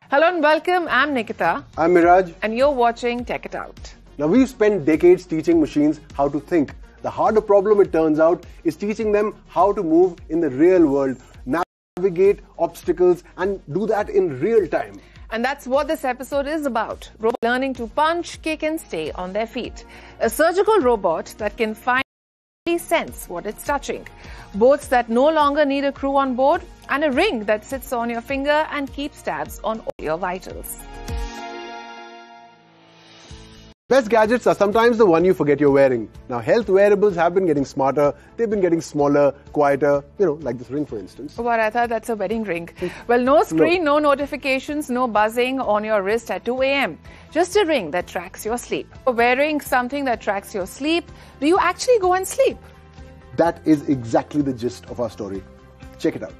Hello and welcome. I'm Nikita. I'm Miraj. And you're watching Tech It Out. Now, we've spent decades teaching machines how to think. The harder problem, it turns out, is teaching them how to move in the real world, navigate obstacles, and do that in real time. And that's what this episode is about. Robots learning to punch, kick, and stay on their feet. A surgical robot that can finally sense what it's touching. Boats that no longer need a crew on board, and a ring that sits on your finger and keeps tabs on all your vitals. Best gadgets are sometimes the one you forget you're wearing. Now, health wearables have been getting smarter. They've been getting smaller, quieter, like this ring, for instance. But I thought that's a wedding ring. Well, no screen, no notifications, no buzzing on your wrist at 2 a.m. Just a ring that tracks your sleep. Wearing something that tracks your sleep, do you actually go and sleep? That is exactly the gist of our story. Check it out.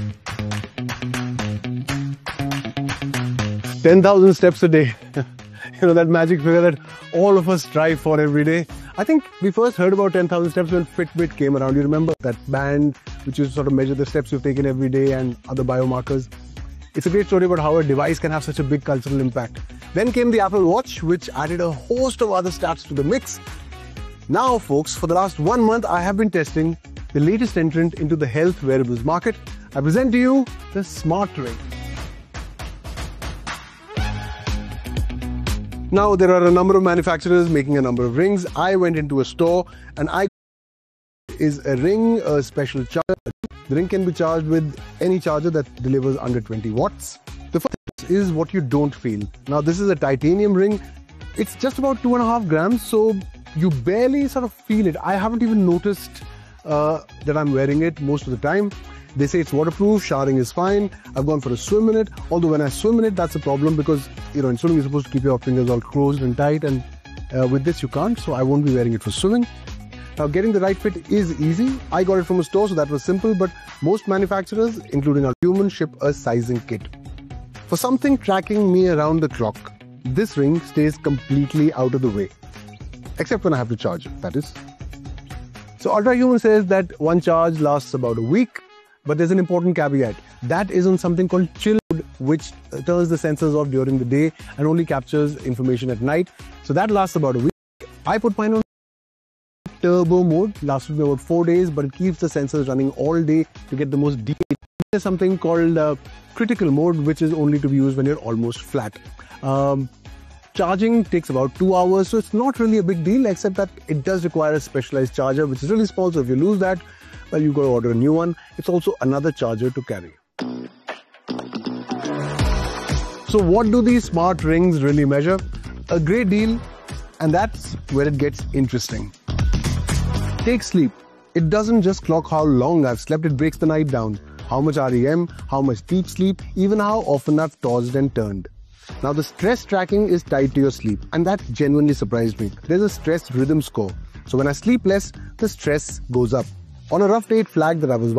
10,000 steps a day. That magic figure that all of us strive for every day. I think we first heard about 10,000 steps when Fitbit came around. You remember that band which used to sort of measure the steps you've taken every day and other biomarkers? It's a great story about how a device can have such a big cultural impact. Then came the Apple Watch, which added a host of other stats to the mix. Now, folks, for the last 1 month, I have been testing the latest entrant into the health wearables market. I present to you the Smart Ring. Now, there are a number of manufacturers making a number of rings. I went into a store and is a ring, a special charger. The ring can be charged with any charger that delivers under 20 watts. The first is what you don't feel. Now, this is a titanium ring. It's just about 2.5 grams, so you barely sort of feel it. I haven't even noticed that I'm wearing it most of the time. They say it's waterproof, showering is fine. I've gone for a swim in it. Although when I swim in it, that's a problem because, in swimming you're supposed to keep your fingers all closed and tight, and with this you can't, so I won't be wearing it for swimming. Now, getting the right fit is easy. I got it from a store, so that was simple, but most manufacturers, including our human, ship a sizing kit. For something tracking me around the clock, this ring stays completely out of the way. Except when I have to charge it, that is. So Ultrahuman says that one charge lasts about a week. But there's an important caveat. That is on something called chill mode, which turns the sensors off during the day and only captures information at night. So that lasts about a week. I put mine on turbo mode, lasted me about 4 days, but it keeps the sensors running all day to get the most deep. There's something called critical mode, which is only to be used when you're almost flat. Charging takes about 2 hours, so it's not really a big deal, except that it does require a specialized charger, which is really small, so if you lose that, well, you've got to order a new one. It's also another charger to carry. So what do these smart rings really measure? A great deal, and that's where it gets interesting. Take sleep. It doesn't just clock how long I've slept, it breaks the night down. How much REM, how much deep sleep, even how often I've tossed and turned. Now, the stress tracking is tied to your sleep, and that genuinely surprised me. There's a stress rhythm score. So when I sleep less, the stress goes up. On a rough day, it flagged that I was